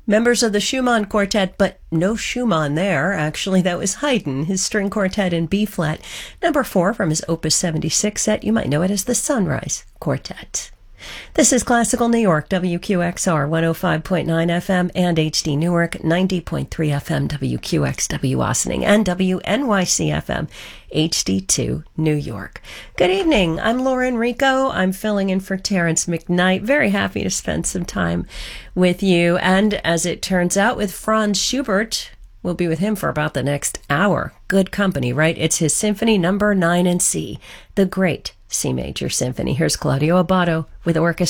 Members of the Schumann Quartet, but no Schumann there. Actually, that was Haydn, his string quartet in B-flat. Number 4 from his Opus 76 set. You might know it as the Sunrise Quartet. This is Classical New York, WQXR 105.9 FM and HD Newark, 90.3 FM, WQXW Ossining, and WNYC FM, HD2 New York. Good evening. I'm Lauren Rico. I'm filling in for Terrence McKnight. Very happy to spend some time with you. And as it turns out, with Franz Schubert, we'll be with him for about the next hour. Good company, right? It's his Symphony No. 9 in C, the Great C Major Symphony. Here's Claudio Abbado with orchestra.